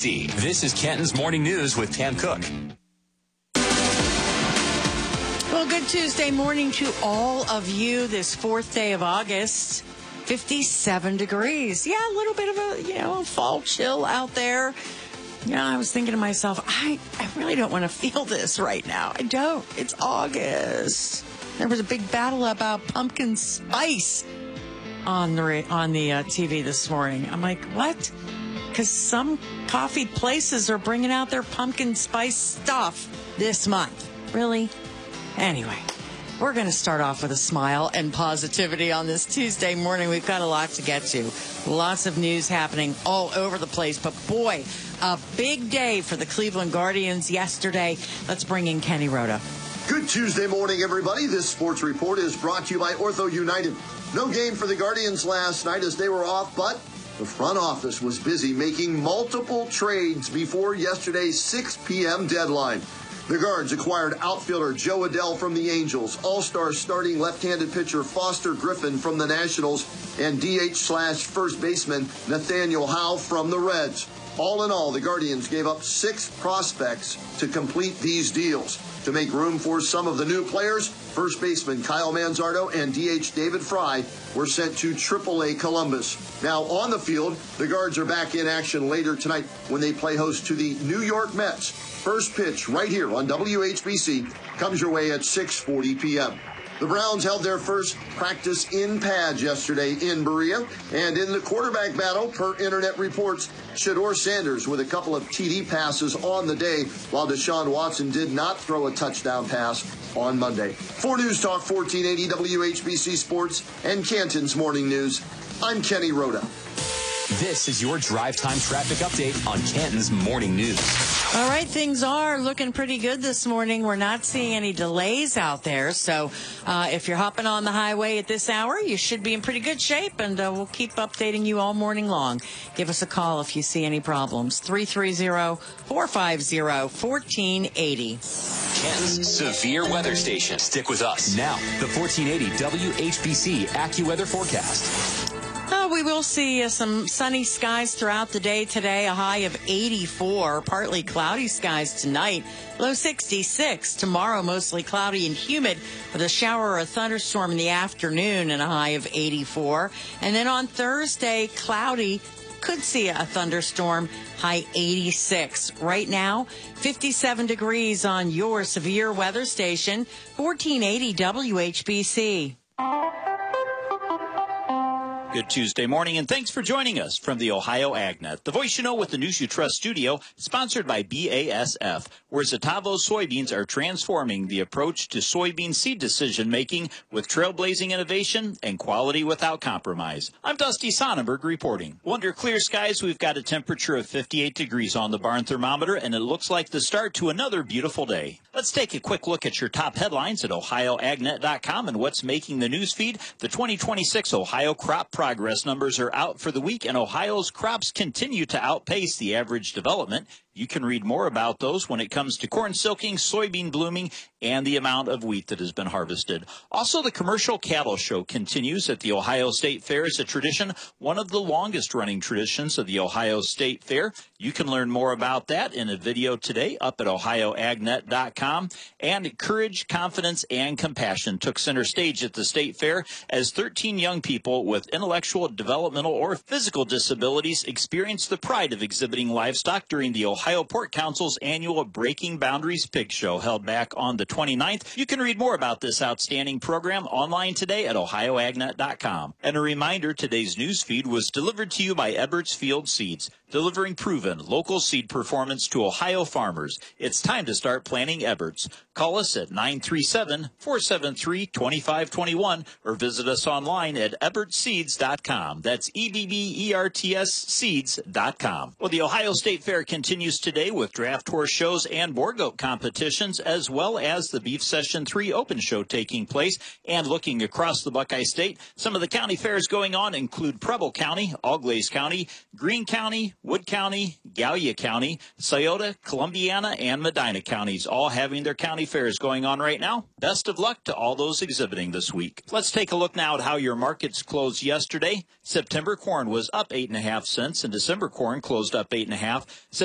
WHBC. This is Canton's Morning News with Pam Cook. Well, good Tuesday morning to all of you. This fourth day of August, 57 degrees. Yeah, a little bit of a fall chill out there. I was thinking to myself, I really don't want to feel this right now. I don't. It's August. There was a big battle about pumpkin spice on the TV this morning. I'm like, what? Because some coffee places are bringing out their pumpkin spice stuff this month. Really? Anyway, we're going to start off with a smile and positivity on this Tuesday morning. We've got a lot to get to. Lots of news happening all over the place. But boy, a big day for the Cleveland Guardians yesterday. Let's bring in Kenny Rhoda. Good Tuesday morning, everybody. This sports report is brought to you by Ortho United. No game for the Guardians last night as they were off, but the front office was busy making multiple trades before yesterday's 6 p.m. deadline. The Guards acquired outfielder Joe Adell from the Angels, all-star starting left-handed pitcher Foster Griffin from the Nationals, and DH/first baseman Nathaniel Howe from the Reds. All in all, the Guardians gave up 6 prospects to complete these deals. To make room for some of the new players, first baseman Kyle Manzardo and DH David Fry were sent to AAA Columbus. Now on the field, the Guards are back in action later tonight when they play host to the New York Mets. First pitch right here on WHBC comes your way at 6:40 p.m. The Browns held their first practice in pads yesterday in Berea, and in the quarterback battle, per Internet reports, Shedeur Sanders with a couple of TD passes on the day, while Deshaun Watson did not throw a touchdown pass on Monday. For News Talk 1480 WHBC Sports and Canton's Morning News, I'm Kenny Rhoda. This is your drive time traffic update on Canton's Morning News. All right, things are looking pretty good this morning. We're not seeing any delays out there. So if you're hopping on the highway at this hour, you should be in pretty good shape, and we'll keep updating you all morning long. Give us a call if you see any problems. 330-450-1480. Canton's severe weather station. Stick with us. Now, the 1480 WHBC AccuWeather forecast. We will see some sunny skies throughout the day today, a high of 84, partly cloudy skies tonight, low 66. Tomorrow, mostly cloudy and humid with a shower or a thunderstorm in the afternoon and a high of 84. And then on Thursday, cloudy, could see a thunderstorm, high 86. Right now, 57 degrees on your severe weather station, 1480 WHBC. Good Tuesday morning, and thanks for joining us from the Ohio AgNet, the voice you know with the news you trust studio, sponsored by BASF, where Zetavo soybeans are transforming the approach to soybean seed decision-making with trailblazing innovation and quality without compromise. I'm Dusty Sonnenberg reporting. Well, under clear skies, we've got a temperature of 58 degrees on the barn thermometer, and it looks like the start to another beautiful day. Let's take a quick look at your top headlines at OhioAgNet.com and what's making the news feed. The 2026 Ohio crop progress numbers are out for the week, and Ohio's crops continue to outpace the average development. You can read more about those when it comes to corn silking, soybean blooming, and the amount of wheat that has been harvested. Also, the commercial cattle show continues at the Ohio State Fair. It's a tradition, one of the longest-running traditions of the Ohio State Fair. You can learn more about that in a video today up at OhioAgNet.com. And courage, confidence, and compassion took center stage at the State Fair as 13 young people with intellectual, developmental, or physical disabilities experienced the pride of exhibiting livestock during the Ohio Pork Council's annual Breaking Boundaries Pig Show held back on the 29th. You can read more about this outstanding program online today at OhioAgNet.com. And a reminder, today's news feed was delivered to you by Eberts Field Seeds, delivering proven local seed performance to Ohio farmers. It's time to start planting Eberts. Call us at 937-473-2521 or visit us online at EbertsSeeds.com. That's EBBERTS Seeds.com. Well, the Ohio State Fair continues today with draft horse shows and boar goat competitions, as well as the Beef Session 3 Open Show taking place. And looking across the Buckeye State, some of the county fairs going on include Preble County, Auglaize County, Greene County, Wood County, Gallia County, Scioto, Columbiana, and Medina counties, all having their county fairs going on right now. Best of luck to all those exhibiting this week. Let's take a look now at how your markets closed yesterday. September corn was up 8.5 cents, and December corn closed up 8.5 cents.